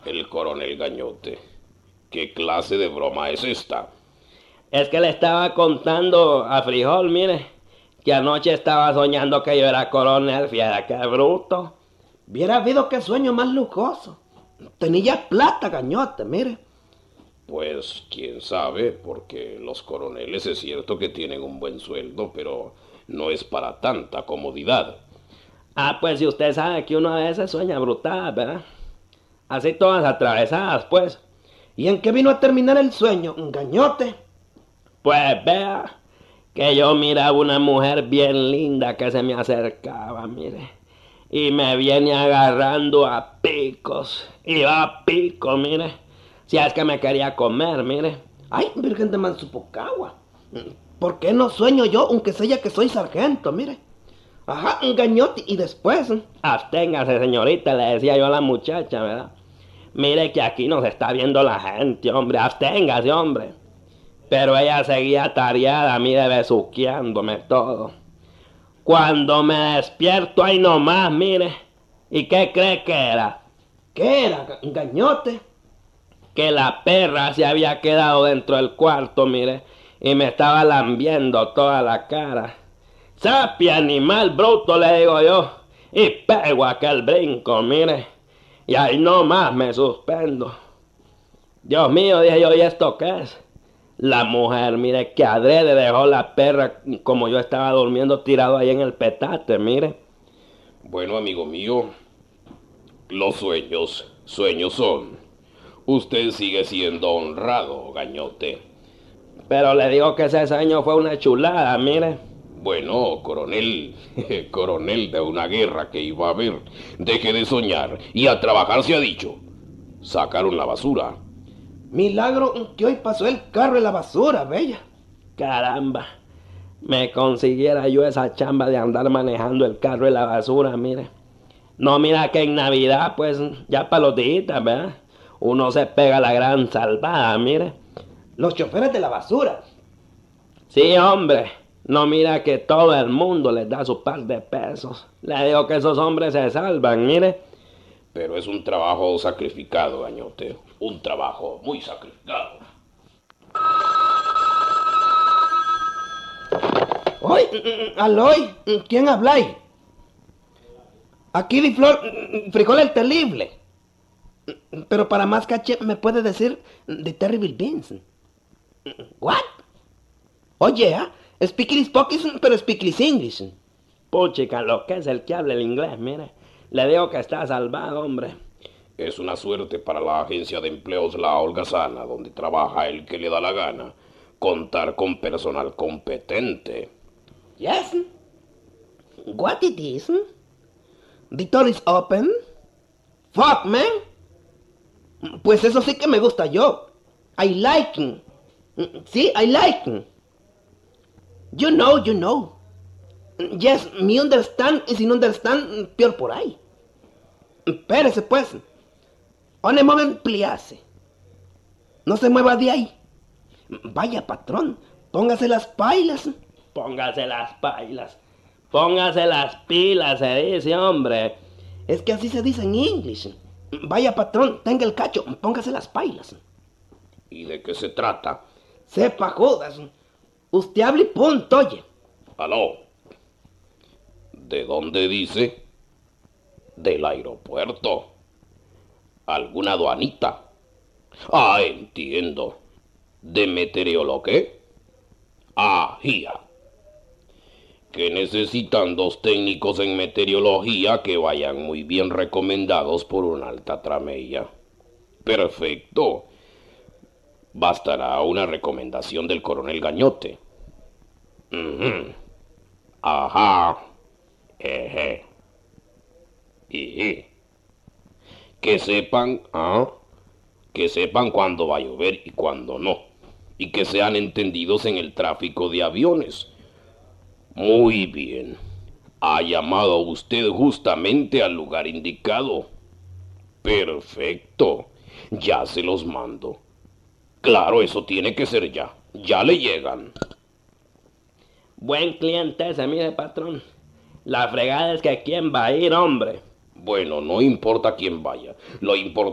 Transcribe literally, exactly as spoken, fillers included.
El coronel Gañote. ¿Qué clase de broma es esta? Es que le estaba contando a Frijol, mire, que anoche estaba soñando que yo era coronel, fiera, qué bruto. Viera habido qué sueño más lujoso. Tenía plata, Gañote, mire. Pues quién sabe, porque los coroneles es cierto que tienen un buen sueldo, pero no es para tanta comodidad. Ah, pues si usted sabe que uno a veces sueña brutadas, ¿verdad? Así todas atravesadas, pues. ¿Y en qué vino a terminar el sueño, Gañote? Pues vea, que yo miraba una mujer bien linda que se me acercaba, mire. Y me viene agarrando a picos. Y va a pico, mire. Si es que me quería comer, mire. Ay, Virgen de Mansupocagua. ¿Por qué no sueño yo, aunque sea que soy sargento, mire? Ajá, Gañote, y después. Absténgase, señorita, le decía yo a la muchacha, ¿verdad? Mire que aquí nos está viendo la gente, hombre. Absténgase, hombre. Pero ella seguía tareada, mire, besuqueándome todo. Cuando me despierto ahí nomás, mire. ¿Y qué cree que era? ¿Qué era, Gañote? Que la perra se había quedado dentro del cuarto, mire, y me estaba lambiendo toda la cara. ¡Sapi, animal bruto!, le digo yo, y pego aquel brinco, mire, y ahí nomás me suspendo. Dios mío, dije yo, ¿y esto qué es? La mujer, mire, que adrede dejó la perra como yo estaba durmiendo tirado ahí en el petate, mire. Bueno, amigo mío, los sueños, sueños son. Usted sigue siendo honrado, Gañote. Pero le digo que ese sueño fue una chulada, mire. Bueno, coronel, coronel de una guerra que iba a haber. Deje de soñar y a trabajar se ha dicho. Sacaron la basura. Milagro que hoy pasó el carro en la basura, bella. Caramba, me consiguiera yo esa chamba de andar manejando el carro en la basura, mire. No, mira que en Navidad, pues, ya para los días, ¿verdad? Uno se pega la gran salvada, mire. Los choferes de la basura. Sí, hombre. No, mira que todo el mundo les da su par de pesos. Le digo que esos hombres se salvan, mire. Pero es un trabajo sacrificado, Gañote. Un trabajo muy sacrificado. Oy, Aloy, ¿quién habláis? Aquí di Flor, Frijol el Terrible. Pero para más caché, ¿me puede decir The Terrible Beans? What? Oye, ¿ah? ¿eh? Speakly Spokis, pero Speakly English. Puchica, lo que es el que habla el inglés, mire. Le digo que está salvado, hombre. Es una suerte para la agencia de empleos La Holgazana, donde trabaja el que le da la gana, contar con personal competente. Yes. What it is? The door is open. Fuck, man. Pues eso sí que me gusta yo. I like it. Sí, I like it. You know, you know. Yes, me understand, y sin understand, peor por ahí. Espérese, pues. On a moment, please. No se mueva de ahí. Vaya, patrón, póngase las pailas. Póngase las pailas. Póngase las pilas, se dice, hombre. Es que así se dice en inglés. Vaya, patrón, tenga el cacho, póngase las pailas. ¿Y de qué se trata? Sepa jodas. Usted habla y punto, oye. Aló. ¿De dónde dice? Del aeropuerto. ¿Alguna aduanita? Ah, entiendo. ¿De meteorología qué? Ah, ya. Que necesitan dos técnicos en meteorología que vayan muy bien recomendados por una alta tramella. Perfecto. Bastará una recomendación del coronel Gañote. Uh-huh. Ajá. Eje. Eje. Que sepan, ¿ah? Que sepan cuándo va a llover y cuándo no. Y que sean entendidos en el tráfico de aviones. Muy bien. Ha llamado usted justamente al lugar indicado. Perfecto. Ya se los mando. Claro, eso tiene que ser ya. Ya le llegan. Buen cliente ese, mire, patrón. La fregada es que quién va a ir, hombre. Bueno, no importa quién vaya. Lo importante